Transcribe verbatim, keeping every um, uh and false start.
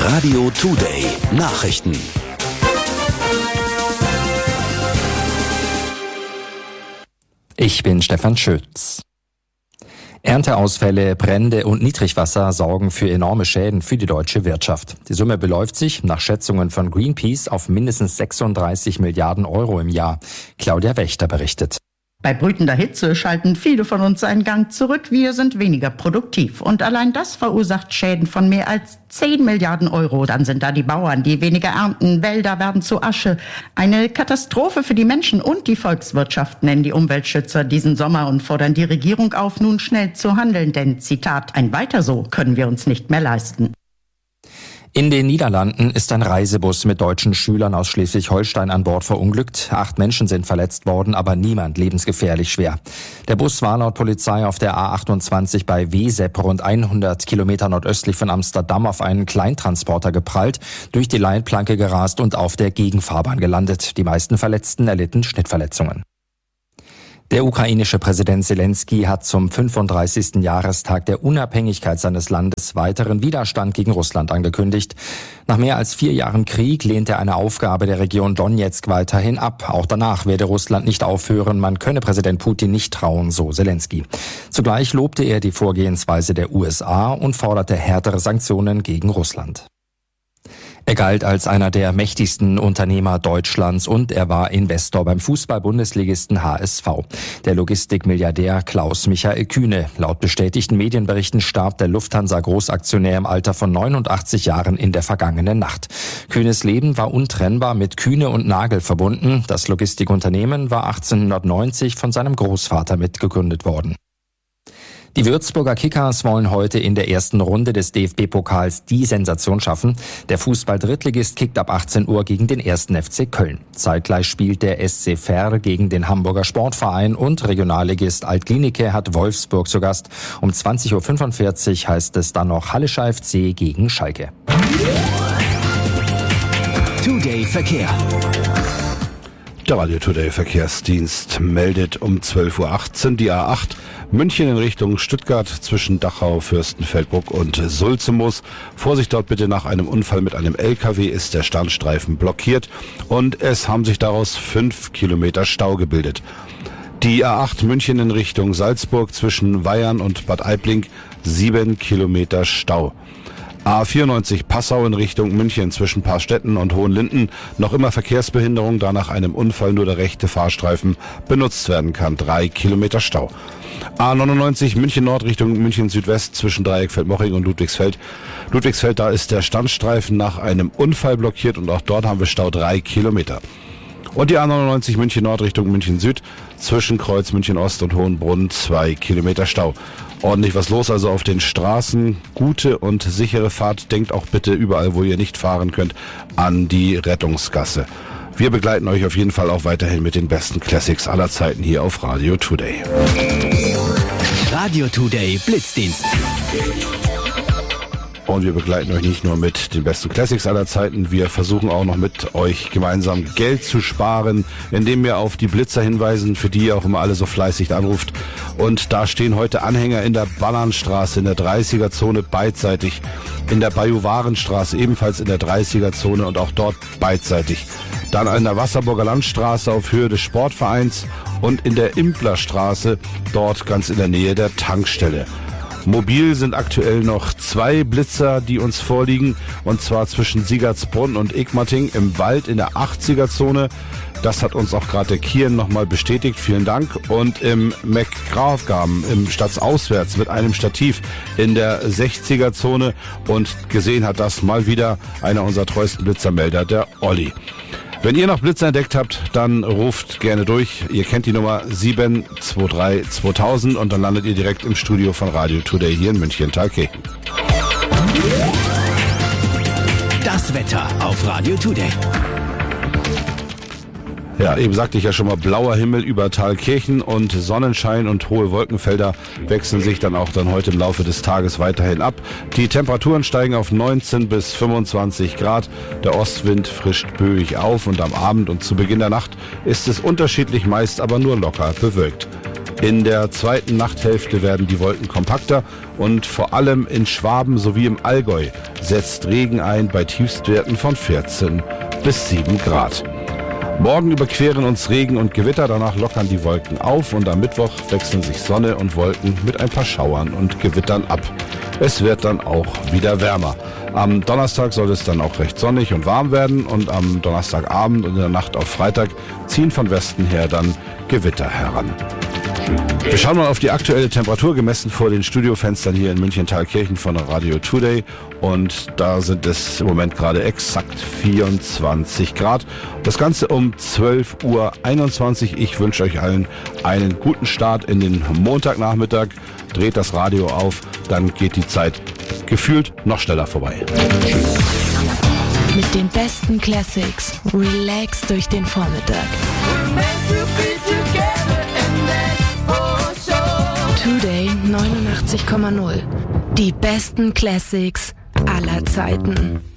Radio Today Nachrichten. Ich bin Stefan Schütz. Ernteausfälle, Brände und Niedrigwasser sorgen für enorme Schäden für die deutsche Wirtschaft. Die Summe beläuft sich nach Schätzungen von Greenpeace auf mindestens sechsunddreißig Milliarden Euro im Jahr. Claudia Wächter berichtet. Bei brütender Hitze schalten viele von uns einen Gang zurück. Wir sind weniger produktiv. Und allein das verursacht Schäden von mehr als zehn Milliarden Euro. Dann sind da die Bauern, die weniger ernten. Wälder werden zu Asche. Eine Katastrophe für die Menschen und die Volkswirtschaft, nennen die Umweltschützer diesen Sommer und fordern die Regierung auf, nun schnell zu handeln. Denn, Zitat, ein Weiter so können wir uns nicht mehr leisten. In den Niederlanden ist ein Reisebus mit deutschen Schülern aus Schleswig-Holstein an Bord verunglückt. Acht Menschen sind verletzt worden, aber niemand lebensgefährlich schwer. Der Bus war laut Polizei auf der A achtundzwanzig bei Wesep rund hundert Kilometer nordöstlich von Amsterdam auf einen Kleintransporter geprallt, durch die Leitplanke gerast und auf der Gegenfahrbahn gelandet. Die meisten Verletzten erlitten Schnittverletzungen. Der ukrainische Präsident Zelensky hat zum fünfunddreißigsten Jahrestag der Unabhängigkeit seines Landes weiteren Widerstand gegen Russland angekündigt. Nach mehr als vier Jahren Krieg lehnt er eine Aufgabe der Region Donezk weiterhin ab. Auch danach werde Russland nicht aufhören. Man könne Präsident Putin nicht trauen, so Zelensky. Zugleich lobte er die Vorgehensweise der U S A und forderte härtere Sanktionen gegen Russland. Er galt als einer der mächtigsten Unternehmer Deutschlands und er war Investor beim Fußball-Bundesligisten H S V. Der Logistikmilliardär Klaus-Michael Kühne. Laut bestätigten Medienberichten starb der Lufthansa-Großaktionär im Alter von neunundachtzig Jahren in der vergangenen Nacht. Kühnes Leben war untrennbar mit Kühne und Nagel verbunden. Das Logistikunternehmen war achtzehnhundertneunzig von seinem Großvater mitgegründet worden. Die Würzburger Kickers wollen heute in der ersten Runde des D F B-Pokals die Sensation schaffen. Der Fußball-Drittligist kickt ab achtzehn Uhr gegen den ersten F C Köln. Zeitgleich spielt der S C Verl gegen den Hamburger Sportverein und Regionalligist Alt-Klinike hat Wolfsburg zu Gast. Um zwanzig Uhr fünfundvierzig heißt es dann noch Hallischer F C gegen Schalke. Today Verkehr. Der Radio Today Verkehrsdienst meldet um zwölf Uhr achtzehn die A acht München in Richtung Stuttgart zwischen Dachau, Fürstenfeldbruck und Sulzemoos. Vorsicht dort bitte, nach einem Unfall mit einem L K W ist der Standstreifen blockiert und es haben sich daraus fünf Kilometer Stau gebildet. Die A acht München in Richtung Salzburg zwischen Weyern und Bad Aibling, sieben Kilometer Stau. A vierundneunzig Passau in Richtung München zwischen Paarstetten und Hohenlinden. Noch immer Verkehrsbehinderung, da nach einem Unfall nur der rechte Fahrstreifen benutzt werden kann. Drei Kilometer Stau. A neunundneunzig München Nord Richtung München Südwest zwischen Dreieckfeld-Moching und Ludwigsfeld. Ludwigsfeld, da ist der Standstreifen nach einem Unfall blockiert und auch dort haben wir Stau drei Kilometer. Und die A neunundneunzig München Nord Richtung München Süd zwischen Kreuz München Ost und Hohenbrunn zwei Kilometer Stau. Ordentlich was los also auf den Straßen. Gute und sichere Fahrt. Denkt auch bitte überall, wo ihr nicht fahren könnt, an die Rettungsgasse. Wir begleiten euch auf jeden Fall auch weiterhin mit den besten Classics aller Zeiten hier auf Radio Today. Radio Today Blitzdienst. Und wir begleiten euch nicht nur mit den besten Classics aller Zeiten, wir versuchen auch noch mit euch gemeinsam Geld zu sparen, indem wir auf die Blitzer hinweisen, für die ihr auch immer alle so fleißig anruft. Und da stehen heute Anhänger in der Ballernstraße in der dreißiger Zone beidseitig, in der Bajuwarenstraße ebenfalls in der dreißiger Zone und auch dort beidseitig. Dann an der Wasserburger Landstraße auf Höhe des Sportvereins und in der Implerstraße, dort ganz in der Nähe der Tankstelle. Mobil sind aktuell noch zwei Blitzer, die uns vorliegen, und zwar zwischen Siegertsbrunn und Igmating im Wald in der achtziger Zone. Das hat uns auch gerade der Kieren nochmal bestätigt, vielen Dank. Und im McGrathgam im Stadtauswärts mit einem Stativ in der sechziger Zone. Und gesehen hat das mal wieder einer unserer treuesten Blitzermelder, der Olli. Wenn ihr noch Blitzer entdeckt habt, dann ruft gerne durch. Ihr kennt die Nummer sieben zwei drei zweitausend und dann landet ihr direkt im Studio von Radio Today hier in München-Thalkirchen. Das Wetter auf Radio Today. Ja, eben sagte ich ja schon mal, blauer Himmel über Thalkirchen und Sonnenschein und hohe Wolkenfelder wechseln sich dann auch dann heute im Laufe des Tages weiterhin ab. Die Temperaturen steigen auf neunzehn bis fünfundzwanzig Grad. Der Ostwind frischt böig auf und am Abend und zu Beginn der Nacht ist es unterschiedlich, meist aber nur locker bewölkt. In der zweiten Nachthälfte werden die Wolken kompakter und vor allem in Schwaben sowie im Allgäu setzt Regen ein bei Tiefstwerten von vierzehn bis sieben Grad. Morgen überqueren uns Regen und Gewitter, danach lockern die Wolken auf und am Mittwoch wechseln sich Sonne und Wolken mit ein paar Schauern und Gewittern ab. Es wird dann auch wieder wärmer. Am Donnerstag soll es dann auch recht sonnig und warm werden und am Donnerstagabend und in der Nacht auf Freitag ziehen von Westen her dann Gewitter heran. Wir schauen mal auf die aktuelle Temperatur, gemessen vor den Studiofenstern hier in München-Thalkirchen von Radio Today. Und da sind es im Moment gerade exakt vierundzwanzig Grad. Das Ganze um zwölf Uhr einundzwanzig. Ich wünsche euch allen einen guten Start in den Montagnachmittag. Dreht das Radio auf, dann geht die Zeit gefühlt noch schneller vorbei. Mit den besten Classics. Relax durch den Vormittag. Today neunundachtzig Komma null. Die besten Classics aller Zeiten.